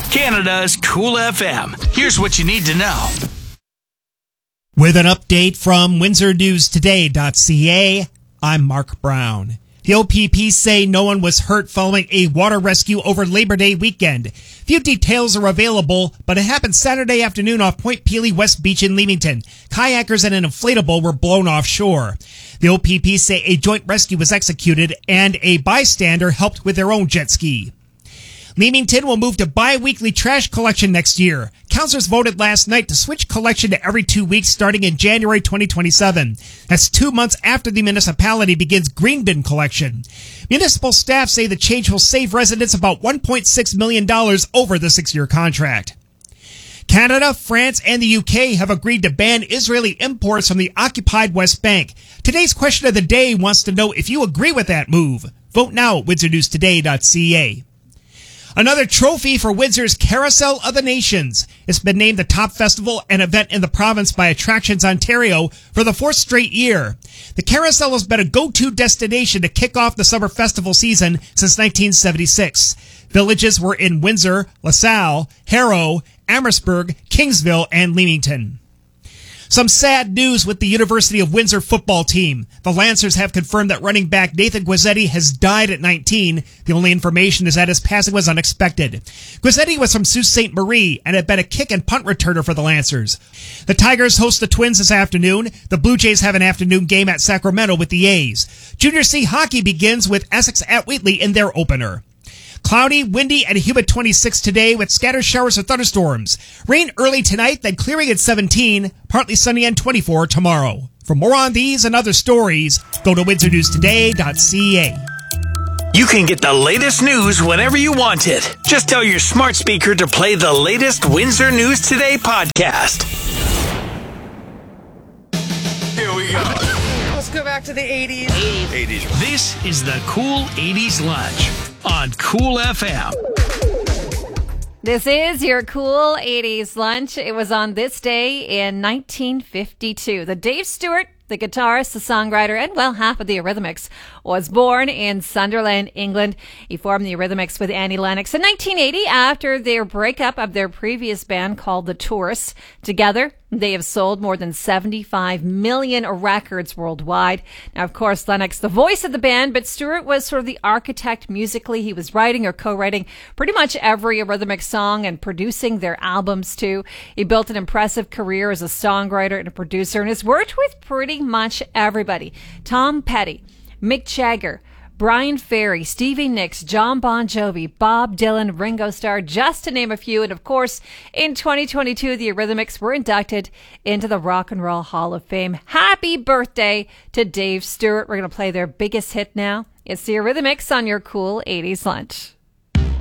Canada's Cool FM. Here's what you need to know. With an update from WindsorNewsToday.ca, I'm Mark Brown. The OPP say no one was hurt following a water rescue over Labor Day weekend. Few details are available, but it happened Saturday afternoon off Point Pelee West Beach in Leamington. Kayakers and an inflatable were blown offshore. The OPP say a joint rescue was executed and a bystander helped with their own jet ski. Leamington will move to bi-weekly trash collection next year. Councilors voted last night to switch collection to every 2 weeks starting in January 2027. That's 2 months after the municipality begins green bin collection. Municipal staff say the change will save residents about $1.6 million over the 6-year contract. Canada, France, and the UK have agreed to ban Israeli imports from the occupied West Bank. Today's question of the day wants to know if you agree with that move. Vote now at WindsorNewsToday.ca. Another trophy for Windsor's Carousel of the Nations. It's been named the top festival and event in the province by Attractions Ontario for the 4th straight year. The Carousel has been a go-to destination to kick off the summer festival season since 1976. Villages were in Windsor, LaSalle, Harrow, Amherstburg, Kingsville, and Leamington. Some sad news with the University of Windsor football team. The Lancers have confirmed that running back Nathan Guizzetti has died at 19. The only information is that his passing was unexpected. Guizzetti was from Sault Ste. Marie and had been a kick and punt returner for the Lancers. The Tigers host the Twins this afternoon. The Blue Jays have an afternoon game at Sacramento with the A's. Junior C hockey begins with Essex at Wheatley in their opener. Cloudy, windy, and humid 26 today with scattered showers or thunderstorms. Rain early tonight, then clearing at 17, partly sunny and 24 tomorrow. For more on these and other stories, go to WindsorNewsToday.ca. You can get the latest news whenever you want it. Just tell your smart speaker to play the latest Windsor News Today podcast. Here we go. Let's go back to the 80s. 80s. This is the Cool 80s Lunch on Cool FM. This is your Cool 80s Lunch. It was on this day in 1952. The Dave Stewart, the guitarist, the songwriter, and, well, half of the Eurythmics, was born in Sunderland, England. He formed the Eurythmics with Annie Lennox in 1980 after their breakup of their previous band called The Tourists. Together, they have sold more than 75 million records worldwide. Now, of course, Lennox, the voice of the band, but Stewart was sort of the architect musically. He was writing or co-writing pretty much every Eurythmics song and producing their albums, too. He built an impressive career as a songwriter and a producer and has worked with pretty much everybody. Tom Petty, Mick Jagger, Brian Ferry, Stevie Nicks, John Bon Jovi, Bob Dylan, Ringo Starr, just to name a few. And of course, in 2022, the Eurythmics were inducted into the Rock and Roll Hall of Fame. Happy birthday to Dave Stewart. We're going to play their biggest hit now. It's the Eurythmics on your Cool 80s Lunch.